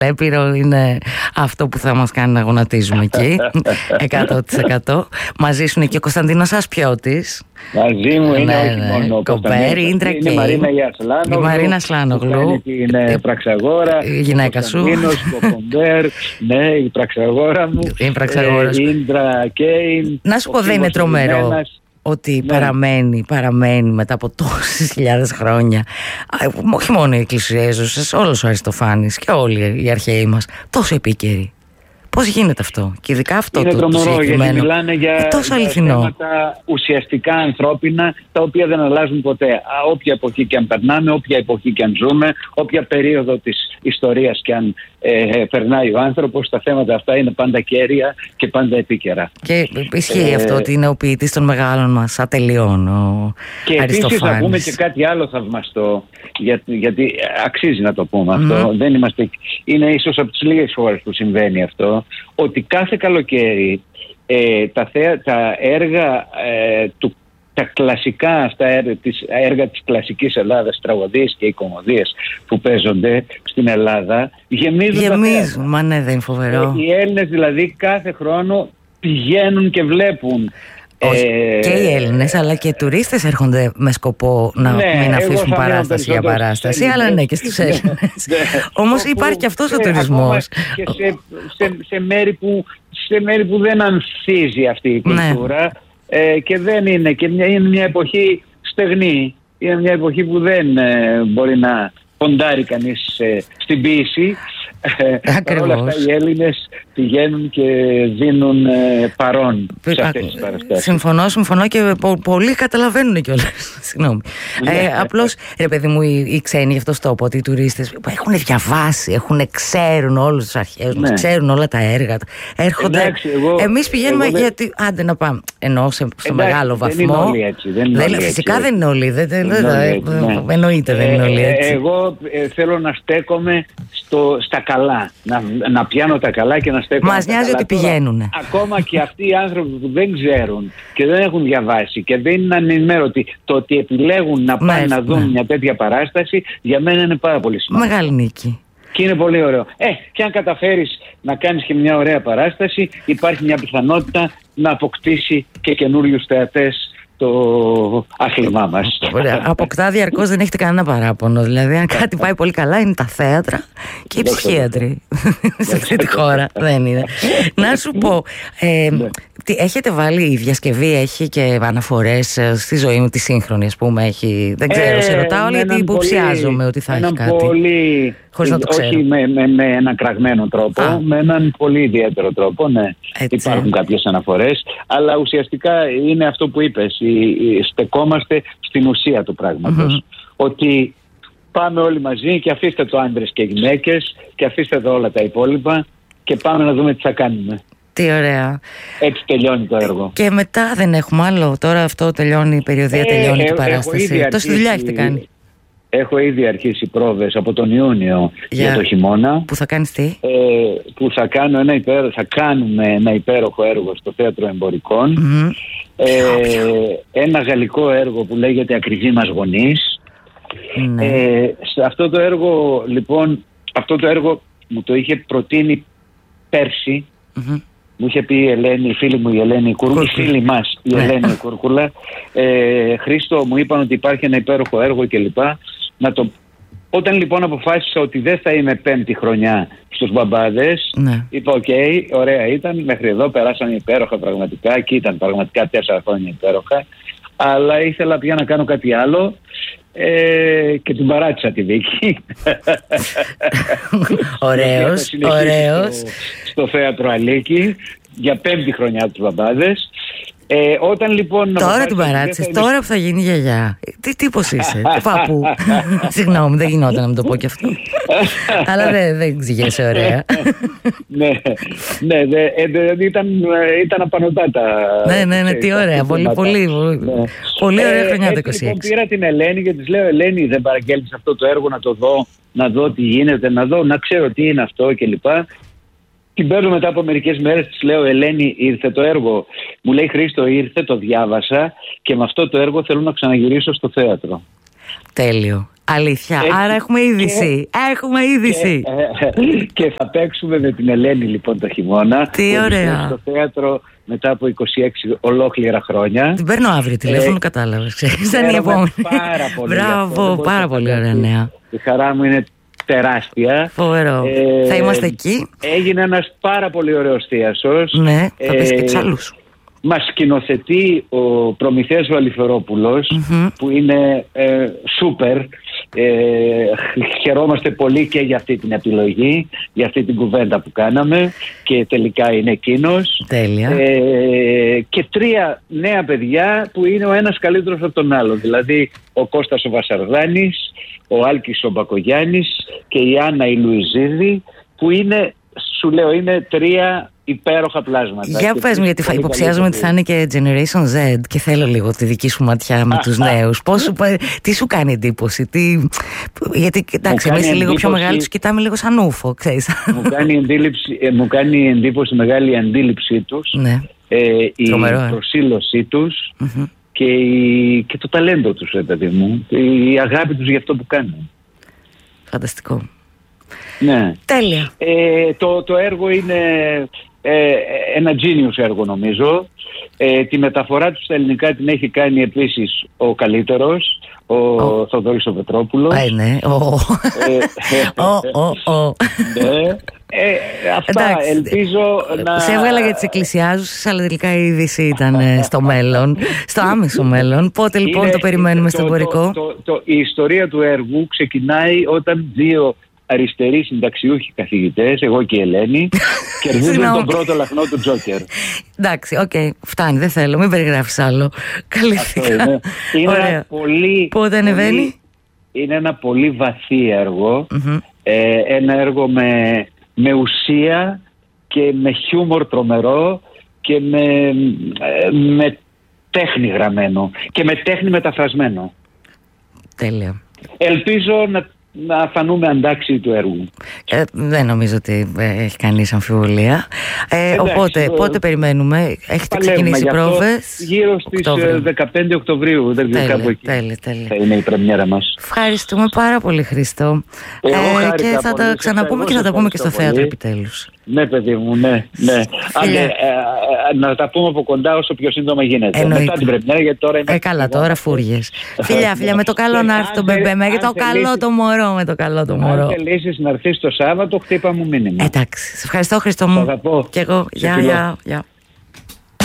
Έπειρο είναι αυτό που θα μας κάνει να γονατίζουμε εκεί 100%. Μαζί σου είναι και ο Κωνσταντίνος Ασπιώτης. Μαζί μου είναι όχι μόνο Κοπέρι, είναι η Μαρίνα Ασλάνογλου, είναι Πραξαγόρα, η γυναίκα σου, ο Κομπέρ, ναι, η Πραξαγόρα μου, η Ίντρα Κέιν. Να σου πω, δεν είναι τρομερό ότι παραμένει μετά από τόσες χιλιάδες χρόνια, όχι μόνο οι εκκλησιέζουσες, όλος ο Αριστοφάνης και όλοι οι αρχαίοι μας, τόσο επίκαιροι? Πώς γίνεται αυτό? Και ειδικά αυτό είναι το τρομερό, γιατί μιλάνε για θέματα ουσιαστικά ανθρώπινα, τα οποία δεν αλλάζουν ποτέ. Όποια εποχή και αν περνάμε, όποια εποχή και αν ζούμε, όποια περίοδο της ιστορίας και αν περνάει ο άνθρωπος, τα θέματα αυτά είναι πάντα κέρια και πάντα επίκαιρα. Και ισχύει αυτό ότι είναι ο ποιητής των μεγάλων μας ατελειών, ο και Αριστοφάνης. επίσης να πούμε και κάτι άλλο θαυμαστό, γιατί αξίζει να το πούμε αυτό. Δεν είμαστε, είναι ίσως από τις λίγες φορές που συμβαίνει αυτό, ότι κάθε καλοκαίρι τα έργα τα κλασικά αυτά έργα της κλασικής Ελλάδας, τραγωδίες και οι κομμωδίες που παίζονται στην Ελλάδα γεμίζουν. Μα ναι, δεν είναι φοβερό. Οι Έλληνες δηλαδή κάθε χρόνο πηγαίνουν και βλέπουν. Και οι Έλληνες αλλά και οι τουρίστες έρχονται με σκοπό να μην αφήσουν παράσταση για παράσταση, αλλά ναι, και στους Έλληνες. Όμως υπάρχει και αυτός ο τουρισμός. Και σε μέρη που δεν ανθίζει αυτή η κουλτούρα, και δεν είναι, και είναι μια εποχή στεγνή, είναι μια εποχή που δεν μπορεί να ποντάρει κανείς στην ποίηση. Παρ' όλα αυτά οι Έλληνες πηγαίνουν και δίνουν παρόν σε αυτές τις παραστάσεις. Συμφωνώ και πολλοί καταλαβαίνουν κιόλας. Συγγνώμη. Απλώς, ρε παιδί μου, οι ξένοι, γι' αυτό το πω, ότι οι τουρίστες έχουν διαβάσει, ξέρουν όλους τους αρχαίους μας, ξέρουν όλα τα έργα. Έρχονται. Εμείς πηγαίνουμε γιατί, άντε να πάμε, ενώ στο μεγάλο βαθμό. Φυσικά δεν είναι όλοι. Εννοείται δεν είναι όλοι έτσι. Εγώ θέλω να στέκομαι στα καλά, να πιάνω τα καλά και να στέκομαι. Μας νοιάζει ότι πηγαίνουνε. Ακόμα και αυτοί οι άνθρωποι που δεν ξέρουν και δεν έχουν διαβάσει και δεν είναι ανενημέρωτοι, το ότι επιλέγουν να πάνε να δουν μια τέτοια παράσταση, για μένα είναι πάρα πολύ σημαντικό. Μεγάλη νίκη. Και είναι πολύ ωραίο. Και αν καταφέρεις να κάνεις και μια ωραία παράσταση, υπάρχει μια πιθανότητα να αποκτήσει και καινούριους θεατές το άθλημά μας. Αποκτά διαρκώς, δεν έχετε κανένα παράπονο. Δηλαδή, αν κάτι πάει πολύ καλά, είναι τα θέατρα και οι ψυχίατροι σε αυτή τη χώρα. Δεν είναι. Να σου πω, έχετε βάλει, η διασκευή έχει και αναφορές στη ζωή μου, τη σύγχρονη, ας πούμε, έχει, δεν ξέρω, σε ρωτάω γιατί υποψιάζομαι ότι θα έχει κάτι. Χωρίς να το ξέρω. Όχι με έναν κραγμένο τρόπο, με έναν πολύ ιδιαίτερο τρόπο, ναι. Υπάρχουν κάποιες αναφορές, αλλά ουσιαστικά είναι αυτό που είπες, στεκόμαστε στην ουσία του πράγματος. Ότι πάμε όλοι μαζί και αφήστε το άντρες και γυναίκες και αφήστε εδώ όλα τα υπόλοιπα και πάμε να δούμε τι θα κάνουμε. Τι ωραία. Έτσι τελειώνει το έργο. Και μετά δεν έχουμε άλλο? Τώρα αυτό τελειώνει, η περιοδία τελειώνει την παράσταση. Τόση δουλειά έχετε κάνει. Έχω ήδη αρχίσει πρόβες από τον Ιούνιο για το χειμώνα. Που θα κάνεις τι? Που θα κάνουμε ένα υπέροχο έργο στο Θέατρο Εμπορικών. Ένα γαλλικό έργο που λέγεται «Ακριβοί μας γονείς». Σε αυτό το έργο, λοιπόν, μου το είχε προτείνει πέρσι. Μου είχε πει η Ελένη, η φίλη μου η Ελένη Κούρκουλα, η φίλη μας η Ελένη Κούρκουλα, Χρήστο, μου είπαν ότι υπάρχει ένα υπέροχο έργο κλπ. Όταν λοιπόν αποφάσισα ότι δεν θα είμαι πέμπτη χρονιά στους Μπαμπάδες, είπα οκ, ωραία ήταν, μέχρι εδώ περάσαμε υπέροχα πραγματικά και ήταν πραγματικά 4 χρόνια υπέροχα, αλλά ήθελα πια να κάνω κάτι άλλο και την παράτησα τη δίκη. Ωραίος. Στο Θέατρο Αλίκη για 5η χρονιά τους Μπαμπάδες. Όταν λοιπόν. Τώρα την παράτησες, τώρα που θα γίνει γιαγιά. Τι τύπος είσαι, παππού. Συγγνώμη, δεν γινόταν να μου το πω κι αυτό. Αλλά δεν ξηγέσαι ωραία. Ναι, ήταν απανωτά τα. Ναι, τι ωραία. Πολύ ωραία χρονιά το 26. Λοιπόν, πήρα την Ελένη και της λέω: Ελένη, δεν παραγγέλνεις αυτό το έργο να το δω, να δω τι γίνεται, να ξέρω τι είναι αυτό κλπ. Την παίρνω μετά από μερικές μέρες, της λέω: Ελένη, ήρθε το έργο? Μου λέει: Χρήστο, ήρθε, το διάβασα και με αυτό το έργο θέλω να ξαναγυρίσω στο θέατρο. Τέλειο. Αλήθεια, άρα έχουμε είδηση. Έχουμε είδηση. Και θα παίξουμε με την Ελένη λοιπόν το χειμώνα. Τι ωραία. Στο θέατρο μετά από 26 ολόκληρα χρόνια. Την παίρνω αύριο τηλέφωνο, κατάλαβες. Ήταν η επόμενη. Πάρα πολύ. Μπράβο, πάρα πολύ ωραία νέα. Η χαρά μου είναι τεράστια. Φοβερό. Θα είμαστε εκεί. Έγινε ένας πάρα πολύ ωραίος θίασος. Ναι, θα πεις και τους άλλους. Μας σκηνοθετεί ο Προμηθέας ο Αλιφερόπουλος, που είναι σούπερ. Χαιρόμαστε πολύ και για αυτή την επιλογή, για αυτή την κουβέντα που κάναμε, και τελικά είναι εκείνος. Τέλεια. Και 3 νέα παιδιά που είναι ο ένας καλύτερος από τον άλλο. Δηλαδή ο Κώστας ο Βασαρδάνης, ο Άλκης ο Μπακογιάννης και η Άννα η Λουιζίδη, που είναι, σου λέω, είναι 3 υπέροχα πλάσματα. Για πες μου, γιατί υποψιάζομαι ότι θα είναι και Generation Z και θέλω λίγο τη δική σου ματιά με τους νέους. Τι σου κάνει εντύπωση, γιατί εντάξει, εμείς λίγο πιο μεγάλοι τους κοιτάμε λίγο σαν ούφο, ξέρεις. Μου κάνει εντύπωση μεγάλη η αντίληψή τους, ναι. Η προσήλωσή τους και το ταλέντο τους, παιδί μου, η αγάπη τους για αυτό που κάνουν. Φανταστικό. Ναι. Τέλεια. Το έργο είναι ένα genius έργο, νομίζω. Τη μεταφορά του στα ελληνικά την έχει κάνει επίσης ο καλύτερος, ο Θοδωρής ο Πετρόπουλος. Ναι. Αυτά. Εντάξει, ελπίζω να... Σε έβγαλα για τις εκκλησιάζουσες, αλλά τελικά η είδηση ήταν στο μέλλον, στο άμεσο μέλλον. Πότε λοιπόν το περιμένουμε στο εμπορικό? Η ιστορία του έργου ξεκινάει όταν 2 αριστεροί συνταξιούχοι καθηγητές, εγώ και η Ελένη, κερδίζουν τον πρώτο λαχνό του Τζόκερ. Εντάξει, οκ, φτάνει, δεν θέλω, μην περιγράφεις άλλο. Καλύφθηκα. Είναι πολύ. Πότε ανεβαίνει? Είναι ένα πολύ βαθύ έργο. Ένα έργο με ουσία και με χιούμορ τρομερό και με τέχνη γραμμένο και με τέχνη μεταφρασμένο. Τέλεια. Ελπίζω να φανούμε αντάξιοι του έργου. Δεν νομίζω ότι έχει κανείς αμφιβολία. Οπότε, πότε περιμένουμε? Έχετε ξεκινήσει πρόβες? Γύρω στις 15 Οκτωβρίου. Δεν ξέρω, κάπου εκεί θα είναι η πρεμιέρα μας. Ευχαριστούμε πάρα πολύ, Χρήστο. Και θα τα ξαναπούμε και θα τα πούμε και στο θέατρο επιτέλους. Ναι, παιδί μου, ναι. Να τα πούμε από κοντά όσο πιο σύντομα γίνεται. Μετά την πρεμιέρα, γιατί τώρα είναι. Καλά, τώρα φούργες. Φιλιά, με το καλό να έρθει το μπεμπέ, με το καλό το μωρό, με το καλό το μωρό. Αν θελήσεις να έρθεις το Σάββατο, χτύπα μου μήνυμα. Εντάξει, σε ευχαριστώ, Χρήστο μου. Θα τα πω. Και εγώ, γεια.